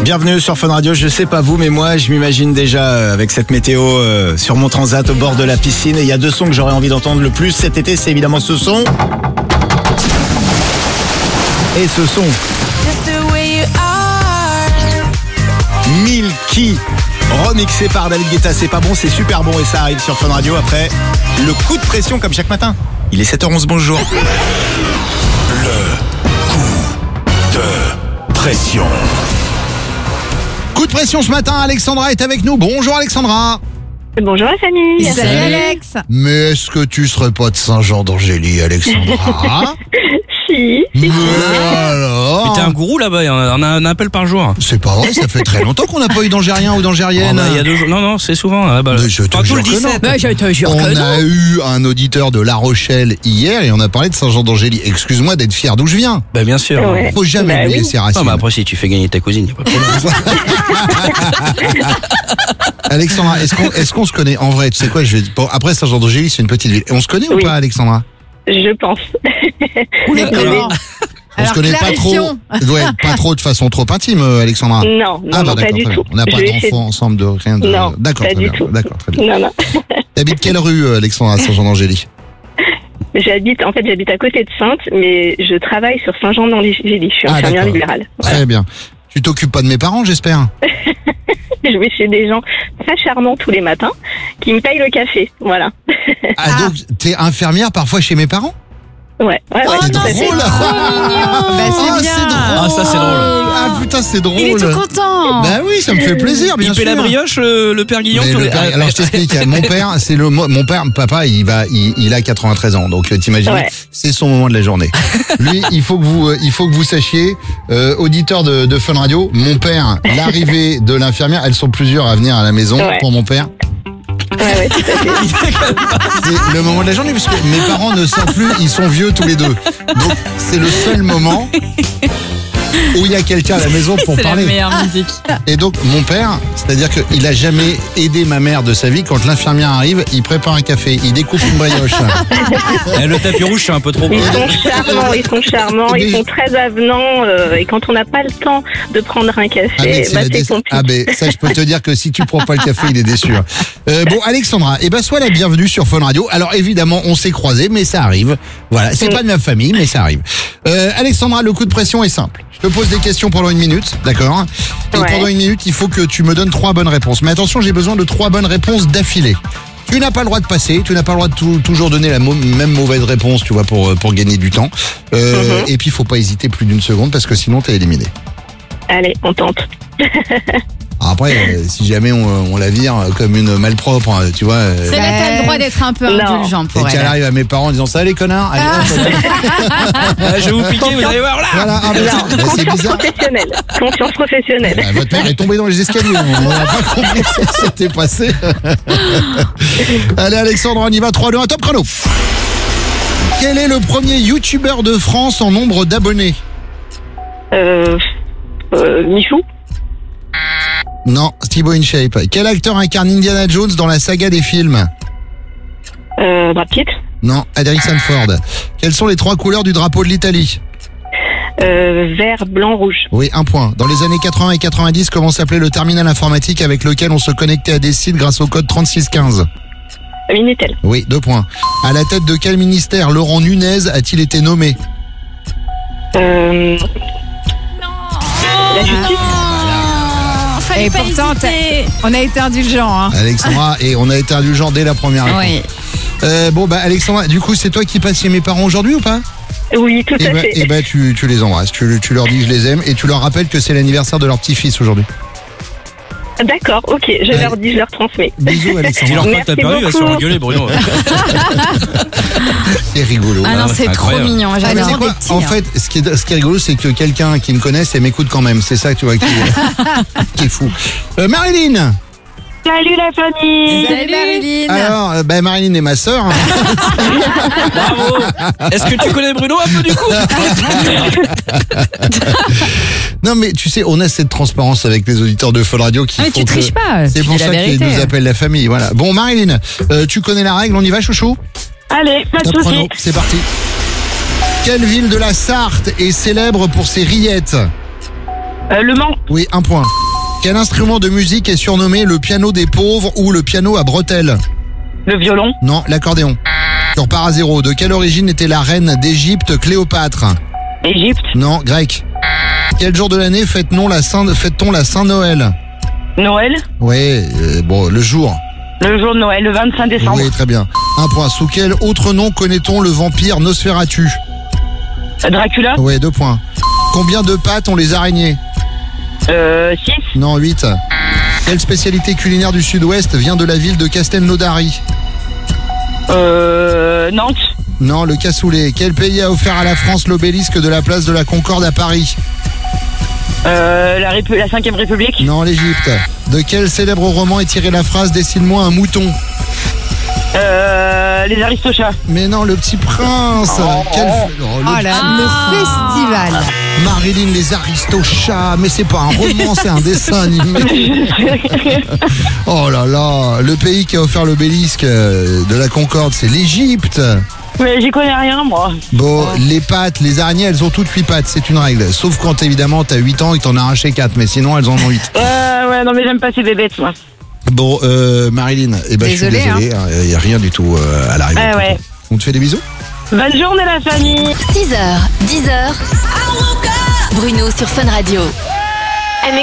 Bienvenue sur Fun Radio. Je sais pas vous, mais moi je m'imagine déjà avec cette météo sur mon transat au bord de la piscine. Et il y a deux sons que j'aurais envie d'entendre le plus cet été, c'est évidemment ce son et ce son. Milky, remixé par David Guetta. C'est pas bon, c'est super bon et ça arrive sur Fun Radio après le coup de pression comme chaque matin. Il est 7h11, bonjour. Le coup de pression. Coup de pression ce matin, Alexandra est avec nous. Bonjour Alexandra. Bonjour la famille. Salut Alex. Mais est-ce que tu serais pas de Saint-Jean d'Angély, Alexandra? Si. Alors Mais t'es un gourou là-bas, on a un appel par jour. C'est pas vrai, ça fait très longtemps qu'on n'a pas eu d'Angérien ou d'Angérienne. Il y a 2 jours. Non, c'est souvent. Là-bas. Mais je te Pas tout jure le que non. 17. Bah, je te jure On que non. a eu un auditeur de La Rochelle hier et on a parlé de Saint-Jean d'Angély. Excuse-moi d'être fier d'où je viens. Bah bien sûr. Ouais. Faut jamais Bah oublier oui. ses racines. Non, mais après si tu fais gagner ta cousine, y a pas de problème. Alexandra, est-ce qu'on se connaît en vrai? Tu sais quoi, après Saint-Jean d'Angély, c'est une petite ville. On se connaît ou Oui. pas, Alexandra? Je pense. Mais comment? On se connaît pas trop. Ouais, pas trop de façon trop intime, Alexandra. Non, Ah bah non, pas d'accord, du très bien. tout. On n'a pas Je vais essayer d'enfants ensemble de rien de. Non, D'accord, pas très du bien. tout. D'accord, très bien. Non. T'habites quelle rue, Alexandra, à Saint-Jean-d'Angély? J'habite à côté de Saintes, mais je travaille sur Saint-Jean-d'Angély. Je suis infirmière d'accord. libérale. Voilà. Très bien. Tu t'occupes pas de mes parents, j'espère? Je vais chez des gens très charmants tous les matins qui me payent le café. Voilà. Ah, donc t'es infirmière parfois chez mes parents? Ouais. Oh C'est non, c'est drôle. trop mignon. Bah, c'est Ah, bien. c'est drôle. Ah, ça, c'est drôle. Ah putain, c'est drôle. Il est tout content. Bah oui, ça me fait plaisir, bien Il sûr. fait la brioche, le père Guillaume. Mais tous le les- père- alors je t'explique, mon père, mon père, papa, il a 93 ans, donc t'imagines, Ouais. c'est son moment de la journée. Lui, il faut que vous sachiez, auditeurs de Fun Radio, mon père, l'arrivée de l'infirmière, elles sont plusieurs à venir à la maison Ouais. pour mon père. Ouais, tout à fait. C'est le moment de la journée parce que mes parents ne sortent plus, ils sont vieux tous les deux. Donc c'est le seul moment où il y a quelqu'un à la maison pour C'est la parler. meilleure musique. Et donc mon père, c'est-à-dire qu'il a jamais aidé ma mère de sa vie. Quand l'infirmière arrive, il prépare un café, il découpe une brioche. Le tapis rouge, c'est un peu trop. Ils sont charmants, Mais- ils sont très avenants. Et quand on n'a pas le temps de prendre un café, Ah, mais c'est bah, la c'est compliqué. Ah ben ça je peux te dire que si tu prends pas le café, il est déçu. Bon Alexandra, sois la bienvenue sur Fun Radio. Alors évidemment on s'est croisés, mais ça arrive. Voilà, c'est pas de ma famille, mais ça arrive. Alexandra, le coup de pression est simple. Je te pose des questions pendant 1 minute, d'accord? Et Ouais. pendant 1 minute, il faut que tu me donnes 3 bonnes réponses. Mais attention, j'ai besoin de 3 bonnes réponses d'affilée. Tu n'as pas le droit de passer, tu n'as pas le droit de toujours donner la même mauvaise réponse, tu vois, pour gagner du temps. Et puis il faut pas hésiter plus d'1 seconde parce que sinon t'es éliminé. Allez, on tente. Après, si jamais on la vire comme une malpropre, tu vois. Celle-là, t'as le droit d'être un peu Non. indulgent Et pour qu'elle elle. arrive à mes parents en disant ça les connards. Allez, Je vais vous piquer, vous allez voir là. voilà, ah, bah, Non, c'est confiance bizarre. professionnelle. Confiance professionnelle. Ah, votre mère est tombée dans les escaliers. On n'a pas compris ce qui s'était passé. Allez Alexandre, on y va. 3, 2, 1, top chrono. Quel est le premier youtubeur de France en nombre d'abonnés? Michou. Non, Thibaut InShape. Quel acteur incarne Indiana Jones dans la saga des films? Brad Pitt. Non, Harrison Ford. Quelles sont les 3 couleurs du drapeau de l'Italie? Vert, blanc, rouge. Oui, 1 point. Dans les années 80 et 90, comment s'appelait le terminal informatique avec lequel on se connectait à des sites grâce au code 3615? Minitel. Oui, 2 points. À la tête de quel ministère Laurent Nunez a-t-il été nommé? La justice. Et pourtant, on a été indulgents. Hein. Alexandra, et on a été indulgent dès la première réponse. Oui. Alexandra, du coup, c'est toi qui passes chez mes parents aujourd'hui ou pas? Oui, tout à fait. Tu les embrasses, tu leur dis je les aime et tu leur rappelles que c'est l'anniversaire de leur petit-fils aujourd'hui. D'accord, ok, je leur dis, je leur transmets. Bisous Alexandra. Dis-leur pas que t'as Merci perdu, il va se beaucoup. engueuler, Bruno. C'est rigolo. Ah non, c'est c'est trop incroyable. mignon. Ah, mais J'adore c'est des quoi petits. En hein. fait, ce qui est rigolo, c'est que quelqu'un qui me connaisse et m'écoute quand même. C'est ça, tu vois, qui est fou. Marilyn. Salut la famille. Salut Marilyn. Alors, Marilyn est ma sœur. Hein. Bravo. Est-ce que tu connais Bruno un peu du coup? Non, mais tu sais, on a cette transparence avec les auditeurs de Fun Radio qui Ah, mais font tu que triches pas. c'est tu pour dis la ça qu'ils vérité. nous appellent la famille. Voilà. Bon, Marilyn, tu connais la règle, on y va, chouchou? Allez, pas de Top chrono, soucis. c'est parti. Quelle ville de la Sarthe est célèbre pour ses rillettes? Le Mans. Oui, 1 point. Quel instrument de musique est surnommé le piano des pauvres ou le piano à bretelles? Le violon. Non, l'accordéon. Tu repars à 0. De quelle origine était la reine d'Égypte Cléopâtre? Égypte. Non, grec. Quel jour de l'année fête-t-on la Saint-Noël? Noël. Oui, bon, le jour. Le jour de Noël, le 25 décembre. Oui, très bien. Un point. Sous quel autre nom connaît-on le vampire Nosferatu? Dracula. Oui, 2 points. Combien de pattes ont les araignées? 6. Non, 8. Quelle spécialité culinaire du sud-ouest vient de la ville de Castelnaudary? Nantes. Non, le cassoulet. Quel pays a offert à la France l'obélisque de la place de la Concorde à Paris? La 5e République. Non, l'Égypte. De quel célèbre roman est tirée la phrase « Dessine-moi un mouton » ? Les Aristochats. Mais non, le Petit Prince. Le festival. Marilyn, les Aristochats. Mais c'est pas un roman, c'est un dessin animé. Oh là là. Le pays qui a offert l'obélisque de la Concorde, c'est l'Égypte. Mais j'y connais rien, moi. Bon, les pattes, les araignées, elles ont toutes 8 pattes, c'est une règle. Sauf quand, évidemment, t'as 8 ans et que t'en as arraché 4, mais sinon, elles en ont 8. Ouais, non, mais j'aime pas ces bébêtes, moi. Bon, Marilyn, je suis désolé, il n'y a rien du tout à l'arrivée. Ouais. On te fait des bisous. Bonne journée, la famille. 6h, 10h. Bruno sur Fun Radio.